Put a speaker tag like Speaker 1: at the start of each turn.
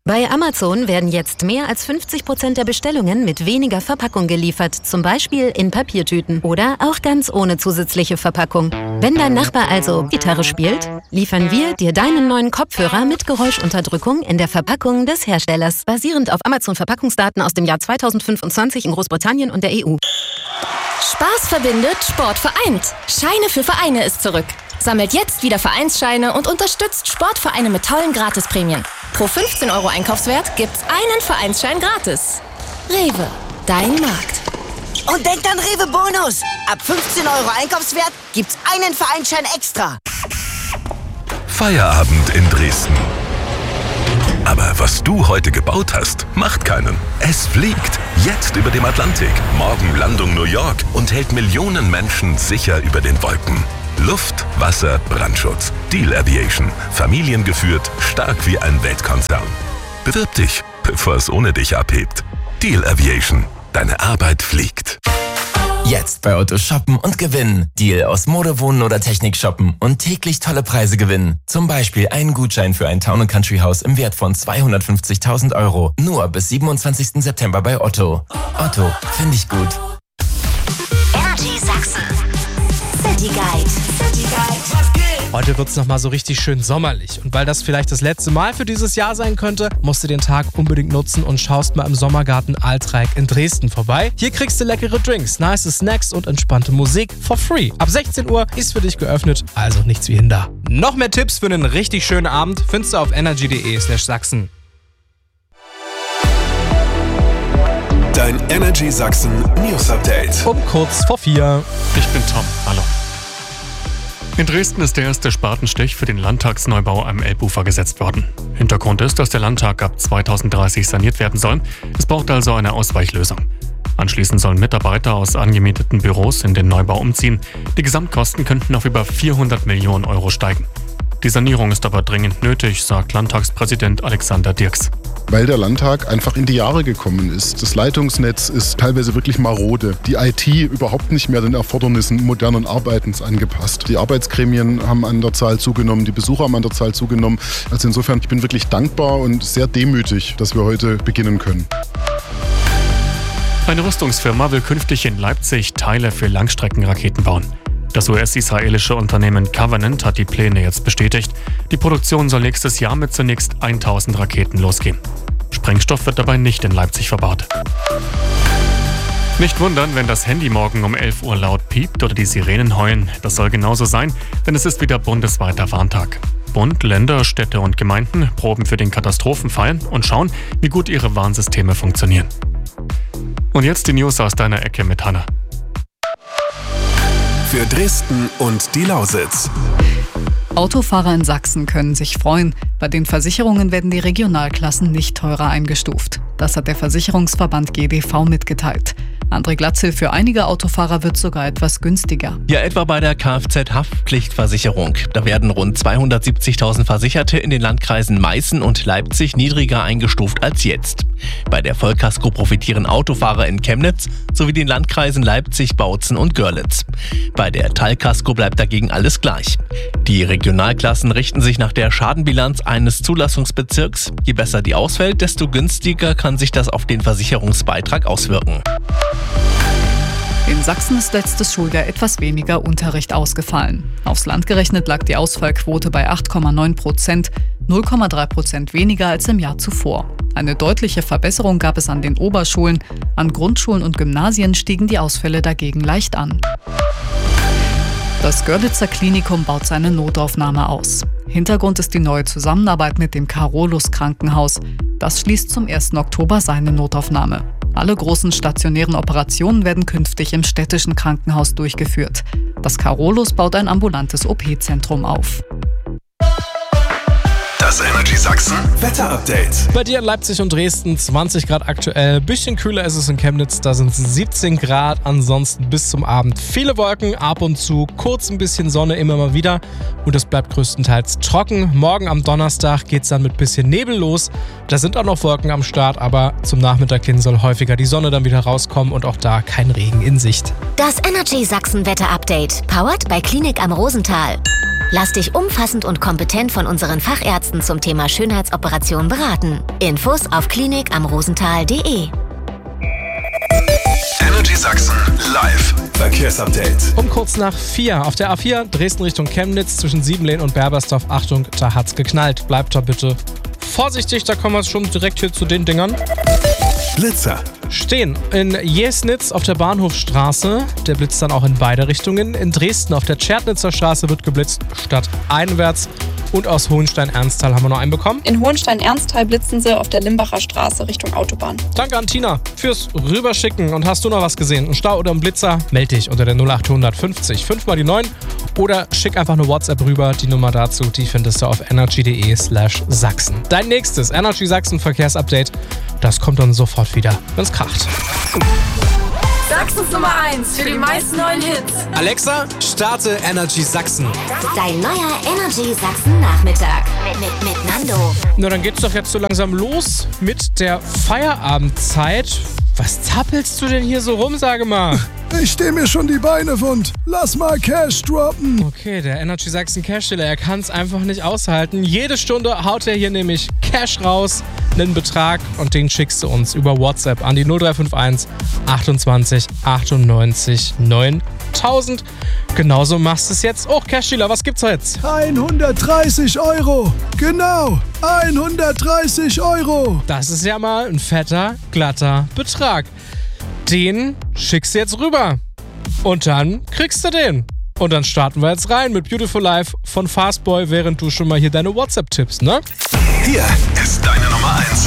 Speaker 1: Bei Amazon werden jetzt mehr als 50% der Bestellungen mit weniger Verpackung geliefert, zum Beispiel in Papiertüten oder auch ganz ohne zusätzliche Verpackung. Wenn dein Nachbar also Gitarre spielt, liefern wir dir deinen neuen Kopfhörer mit Geräuschunterdrückung in der Verpackung des Herstellers, basierend auf Amazon-Verpackungsdaten aus dem Jahr 2025 in Großbritannien und der EU.
Speaker 2: Spaß verbindet, Sport vereint. Scheine für Vereine ist zurück. Sammelt jetzt wieder Vereinsscheine und unterstützt Sportvereine mit tollen Gratisprämien. Pro 15 € Einkaufswert gibt's einen Vereinsschein gratis. Rewe, dein Markt.
Speaker 3: Und denkt an Rewe Bonus. Ab 15 € Einkaufswert gibt's einen Vereinsschein extra.
Speaker 4: Feierabend in Dresden. Aber was du heute gebaut hast, macht keinen. Es fliegt. Jetzt über dem Atlantik. Morgen Landung New York und hält Millionen Menschen sicher über den Wolken. Luft, Wasser, Brandschutz. Diehl Aviation. Familiengeführt, stark wie ein Weltkonzern. Bewirb dich, bevor es ohne dich abhebt. Diehl Aviation. Deine Arbeit fliegt.
Speaker 5: Jetzt bei Otto shoppen und gewinnen. Deal aus Mode, Wohnen oder Technik shoppen und täglich tolle Preise gewinnen. Zum Beispiel einen Gutschein für ein Town & Country Haus im Wert von 250.000 €. Nur bis 27. September bei Otto. Otto, finde ich gut.
Speaker 6: Energy Sachsen. City Guide.
Speaker 7: Heute wird's nochmal so richtig schön sommerlich. Und weil das vielleicht das letzte Mal für dieses Jahr sein könnte, musst du den Tag unbedingt nutzen und schaust mal im Sommergarten Altreich in Dresden vorbei. Hier kriegst du leckere Drinks, nice Snacks und entspannte Musik for free. Ab 16 Uhr ist für dich geöffnet, also nichts wie hinder. Noch mehr Tipps für einen richtig schönen Abend findest du auf energy.de/Sachsen.
Speaker 8: Dein Energy Sachsen News Update.
Speaker 7: Um kurz vor 4.
Speaker 9: Ich bin Tom. Hallo. In Dresden ist der erste Spatenstich für den Landtagsneubau am Elbufer gesetzt worden. Hintergrund ist, dass der Landtag ab 2030 saniert werden soll. Es braucht also eine Ausweichlösung. Anschließend sollen Mitarbeiter aus angemieteten Büros in den Neubau umziehen. Die Gesamtkosten könnten auf über 400 Millionen € steigen. Die Sanierung ist aber dringend nötig, sagt Landtagspräsident Alexander Dirks.
Speaker 10: Weil der Landtag einfach in die Jahre gekommen ist. Das Leitungsnetz ist teilweise wirklich marode. Die IT überhaupt nicht mehr den Erfordernissen modernen Arbeitens angepasst. Die Arbeitsgremien haben an der Zahl zugenommen, die Besucher haben an der Zahl zugenommen. Also insofern, ich bin wirklich dankbar und sehr demütig, dass wir heute beginnen können.
Speaker 9: Eine Rüstungsfirma will künftig in Leipzig Teile für Langstreckenraketen bauen. Das US-israelische Unternehmen Covenant hat die Pläne jetzt bestätigt. Die Produktion soll nächstes Jahr mit zunächst 1000 Raketen losgehen. Sprengstoff wird dabei nicht in Leipzig verbaut. Nicht wundern, wenn das Handy morgen um 11 Uhr laut piept oder die Sirenen heulen. Das soll genauso sein, denn es ist wieder bundesweiter Warntag. Bund, Länder, Städte und Gemeinden proben für den Katastrophenfall und schauen, wie gut ihre Warnsysteme funktionieren. Und jetzt die News aus deiner Ecke mit Hanna.
Speaker 8: Für Dresden und die Lausitz.
Speaker 11: Autofahrer in Sachsen können sich freuen. Bei den Versicherungen werden die Regionalklassen nicht teurer eingestuft. Das hat der Versicherungsverband GDV mitgeteilt. André Glatzel, für einige Autofahrer wird sogar etwas günstiger.
Speaker 12: Ja, etwa bei der Kfz-Haftpflichtversicherung. Da werden rund 270.000 Versicherte in den Landkreisen Meißen und Leipzig niedriger eingestuft als jetzt. Bei der Vollkasko profitieren Autofahrer in Chemnitz sowie den Landkreisen Leipzig, Bautzen und Görlitz. Bei der Teilkasko bleibt dagegen alles gleich. Die Regionalklassen richten sich nach der Schadenbilanz eines Zulassungsbezirks. Je besser die ausfällt, desto günstiger kann sich das auf den Versicherungsbeitrag auswirken.
Speaker 11: In Sachsen ist letztes Schuljahr etwas weniger Unterricht ausgefallen. Aufs Land gerechnet lag die Ausfallquote bei 8,9%, 0,3% weniger als im Jahr zuvor. Eine deutliche Verbesserung gab es an den Oberschulen. An Grundschulen und Gymnasien stiegen die Ausfälle dagegen leicht an. Das Görlitzer Klinikum baut seine Notaufnahme aus. Hintergrund ist die neue Zusammenarbeit mit dem Carolus Krankenhaus. Das schließt zum 1. Oktober seine Notaufnahme. Alle großen stationären Operationen werden künftig im städtischen Krankenhaus durchgeführt. Das Carolus baut ein ambulantes OP-Zentrum auf.
Speaker 8: Das Energy Sachsen Wetter-Update.
Speaker 7: Bei dir in Leipzig und Dresden 20 Grad aktuell. Bisschen kühler ist es in Chemnitz, da sind es 17 Grad. Ansonsten bis zum Abend viele Wolken, ab und zu kurz ein bisschen Sonne immer mal wieder. Und es bleibt größtenteils trocken. Morgen am Donnerstag geht es dann mit bisschen Nebel los. Da sind auch noch Wolken am Start, aber zum Nachmittag hin soll häufiger die Sonne dann wieder rauskommen und auch da kein Regen in Sicht.
Speaker 6: Das Energy Sachsen Wetter-Update, powered bei Klinik am Rosental. Lass dich umfassend und kompetent von unseren Fachärzten zum Thema Schönheitsoperation beraten. Infos auf klinikamrosenthal.de.
Speaker 8: Energy Sachsen live Verkehrsupdate.
Speaker 7: Um kurz nach 4 auf der A4 Dresden Richtung Chemnitz zwischen Siebenlehn und Berbersdorf. Achtung, da hat's geknallt. Bleibt da bitte vorsichtig, da kommen wir schon direkt hier zu den Dingern.
Speaker 8: Blitzer.
Speaker 7: Stehen in Jesnitz auf der Bahnhofstraße. Der blitzt dann auch in beide Richtungen. In Dresden auf der Tschernitzer Straße wird geblitzt statt einwärts. Und aus Hohenstein-Ernsthal haben wir noch einen bekommen.
Speaker 13: In Hohenstein-Ernsthal blitzen sie auf der Limbacher Straße Richtung Autobahn.
Speaker 7: Danke an Tina fürs Rüberschicken. Und hast du noch was gesehen? Ein Stau oder ein Blitzer? Meld dich unter der 0800 50 5 mal die 9 oder schick einfach eine WhatsApp rüber. Die Nummer dazu, die findest du auf energy.de/Sachsen. Dein nächstes Energy Sachsen Verkehrsupdate, das kommt dann sofort wieder, wenn's kracht.
Speaker 14: Sachsens Nummer 1 für die meisten neuen Hits.
Speaker 7: Alexa, starte Energy Sachsen.
Speaker 6: Dein neuer Energy Sachsen Nachmittag mit Nando.
Speaker 7: Na, dann geht's doch jetzt so langsam los mit der Feierabendzeit. Was zappelst du denn hier so rum, sage mal?
Speaker 15: Ich steh mir schon die Beine wund. Lass mal Cash droppen.
Speaker 7: Okay, der Energy Sachsen Cash-Dealer, er kann's einfach nicht aushalten. Jede Stunde haut er hier nämlich Cash raus, einen Betrag, und den schickst du uns über WhatsApp an die 0351 28 98 9000. Genauso machst du es jetzt. Oh, Cash-Dealer, was gibt's jetzt?
Speaker 15: 130 Euro. Genau, 130 Euro.
Speaker 7: Das ist ja mal ein fetter, glatter Betrag. Den schickst du jetzt rüber. Und dann kriegst du den. Und dann starten wir jetzt rein mit Beautiful Life von Fastboy, während du schon mal hier deine WhatsApp tippst, ne?
Speaker 8: Hier ist deine Nummer 1.